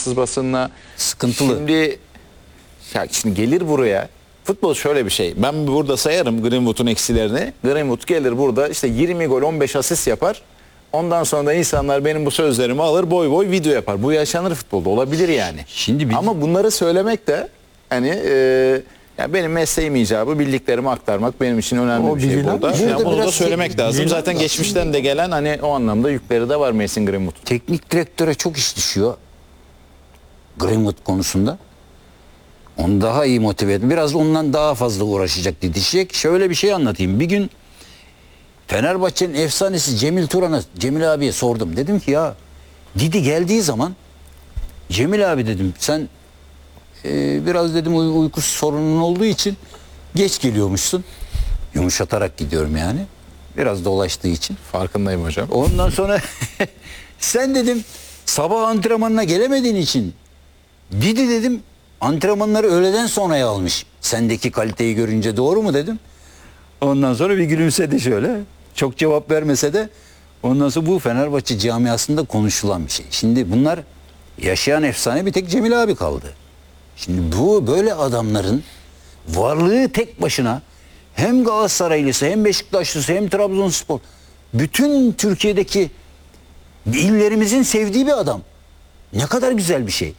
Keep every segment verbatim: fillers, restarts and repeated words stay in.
Fransız basınına. Sıkıntılı. Şimdi, ya şimdi gelir buraya. Futbol şöyle bir şey. Ben burada sayarım Greenwood'un eksilerini. Greenwood gelir burada işte yirmi gol on beş asist yapar. Ondan sonra da insanlar benim bu sözlerimi alır boy boy video yapar. Bu yaşanır futbolda, olabilir yani. Şimdi biz... Ama bunları söylemek de hani e, ya benim mesleğim icabı bildiklerimi aktarmak benim için önemli O bir şey bilinen- burada. burada Yani bunu da biraz söylemek şey- lazım. bilinen- Zaten geçmişten de gelen hani o anlamda yükleri de var Mason Greenwood. Teknik direktöre çok iş düşüyor. Greenwood konusunda. Onu daha iyi motive edin. Biraz ondan daha fazla uğraşacak, didişecek. Şöyle bir şey anlatayım. Bir gün Fenerbahçe'nin efsanesi Cemil Turan'a, Cemil abiye sordum. Dedim ki ya Didi geldiği zaman Cemil abi dedim sen e, biraz dedim uy- uyku sorunun olduğu için geç geliyormuşsun. Yumuşatarak gidiyorum yani. Biraz dolaştığı için. Farkındayım hocam. Ondan sonra sen dedim sabah antrenmanına gelemediğin için Didi dedim antrenmanları öğleden sonraya almış. Sendeki kaliteyi görünce doğru mu dedim. Ondan sonra bir gülümsedi şöyle. Çok cevap vermese de ondan sonra bu Fenerbahçe camiasında konuşulan bir şey. Şimdi bunlar yaşayan efsane bir tek Cemil abi kaldı. Şimdi bu böyle adamların varlığı tek başına hem Galatasaraylısı hem Beşiktaşlısı hem Trabzonspor bütün Türkiye'deki illerimizin sevdiği bir adam. Ne kadar güzel bir şey.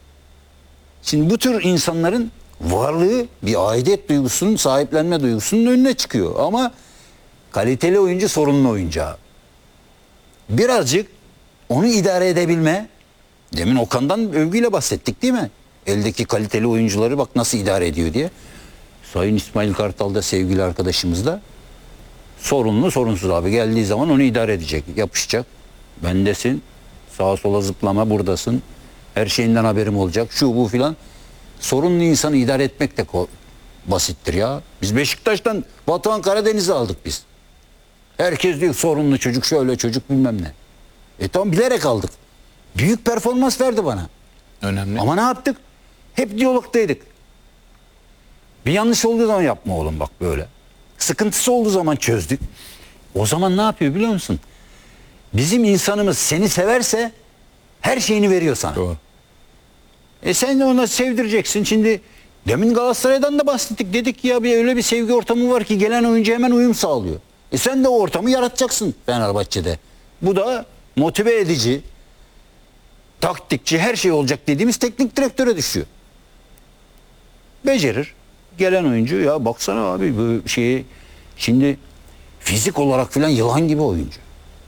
Şimdi bu tür insanların varlığı bir aidiyet duygusunun, sahiplenme duygusunun önüne çıkıyor. Ama kaliteli oyuncu sorunlu oyuncağı. Birazcık onu idare edebilme. Demin Okan'dan övgüyle bahsettik değil mi? Eldeki kaliteli oyuncuları bak nasıl idare ediyor diye. Sayın İsmail Kartal da sevgili arkadaşımız da sorunlu sorunsuz abi. Geldiği zaman onu idare edecek, yapışacak. Bendesin, sağa sola zıplama buradasın. Her şeyinden haberim olacak. Şu bu filan. Sorunlu insanı idare etmek de ko- basittir ya. Biz Beşiktaş'tan Batuhan Karadeniz'i aldık biz. Herkes diyor sorunlu çocuk şöyle çocuk bilmem ne. E tamam bilerek aldık. Büyük performans verdi bana. Önemli. Ama ne yaptık? Hep diyalogdaydık. Bir yanlış olduğu zaman yapma oğlum bak böyle. Sıkıntısı olduğu zaman çözdük. O zaman ne yapıyor biliyor musun? Bizim insanımız seni severse her şeyini veriyor sana. Doğru. E sen de ona sevdireceksin. Şimdi demin Galatasaray'dan da bahsettik. Dedik ki ya bir öyle bir sevgi ortamı var ki gelen oyuncu hemen uyum sağlıyor. E sen de o ortamı yaratacaksın Fenerbahçe'de. Bu da motive edici, taktikçi her şey olacak dediğimiz teknik direktöre düşüyor. Becerir. Gelen oyuncu ya baksana abi bu şeyi şimdi fizik olarak filan yılan gibi oyuncu.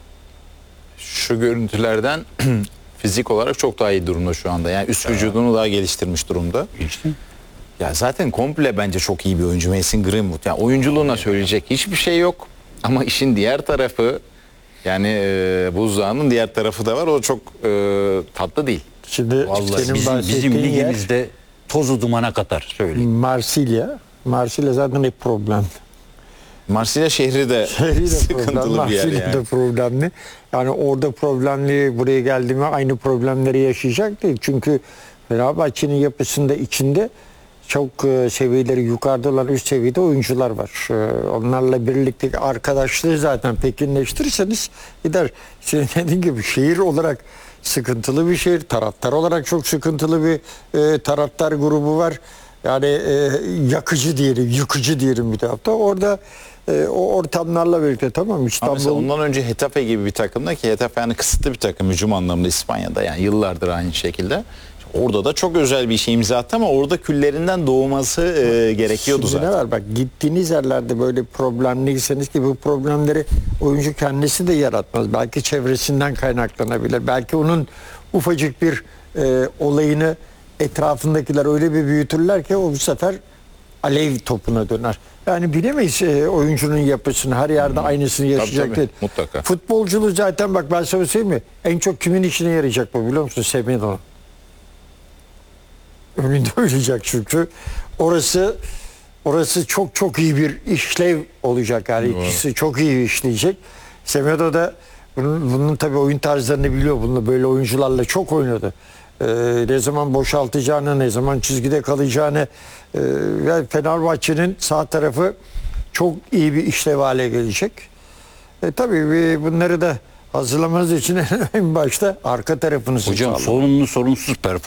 Şu görüntülerden fizik olarak çok daha iyi durumda şu anda. Yani üst vücudunu daha geliştirmiş durumda. İşte. Ya zaten komple bence çok iyi bir oyuncu Mason Greenwood. Yani oyunculuğuna söyleyecek hiçbir şey yok. Ama işin diğer tarafı yani e, buzdağının diğer tarafı da var. O çok e, tatlı değil. Şimdi Vallahi senin bizim, bizim bahsettiğin yer ligimizde tozu dumana katar söyleyeyim. Marsilya. Marsilya zaten hep problem. Marsilya şehri de Şehri de sıkıntılı problem, bir yer Marsilya yani. da problemli. Yani orada problemli, buraya geldiğimde aynı problemleri yaşayacak değil. Çünkü Fenerbahçe'nin yapısında içinde çok e, seviyeleri yukarıda olan üst seviyede oyuncular var. E, onlarla birlikte arkadaşlığı zaten pekinleştirirseniz gider. Senin dediğin gibi şehir olarak sıkıntılı bir şehir. Taraftar olarak çok sıkıntılı bir e, taraftar grubu var. Yani e, yakıcı diyelim, yıkıcı diyelim bir tarafta. Orada e, o ortamlarla birlikte tamam Ama İstanbul... mesela ondan önce Getafe gibi bir takımda ki Getafe yani kısıtlı bir takım hücum anlamında İspanya'da yani yıllardır aynı şekilde. Orada da çok özel bir şey imza attı ama orada küllerinden doğması e, gerekiyordu Şimdi zaten. ne var bak gittiğiniz yerlerde böyle problemliyseniz ki bu problemleri oyuncu kendisi de yaratmaz. Belki çevresinden kaynaklanabilir. Belki onun ufacık bir e, olayını etrafındakiler öyle bir büyütürler ki o bu sefer alev topuna döner. Yani bilemeyiz e, oyuncunun yapısını her yerde aynısını yaşayacak tabii, değil. mutlaka. Futbolculuğu zaten bak ben sana söyleyeyim mi? En çok kimin işine yarayacak bu biliyor musun? Semedo. Önünde oynayacak çünkü. Orası orası çok çok iyi bir işlev olacak. Yani Doğru. ikisi çok iyi işleyecek. Semedo da bunun, bunun tabii oyun tarzlarını biliyor. Bununla böyle oyuncularla çok oynadı. Ee, ne zaman boşaltacağını, ne zaman çizgide kalacağını e, ve Fenerbahçe'nin sağ tarafı çok iyi bir işlev hale gelecek. E, tabii bunları da hazırlamanız için en başta arka tarafını Hocam sağlamak. sorunlu sorunsuz performans